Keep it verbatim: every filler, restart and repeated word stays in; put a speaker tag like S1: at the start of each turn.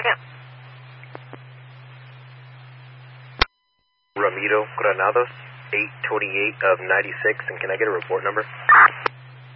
S1: second.
S2: Ramiro Granados, eight twenty-eight of ninety-six, and can I get a report number?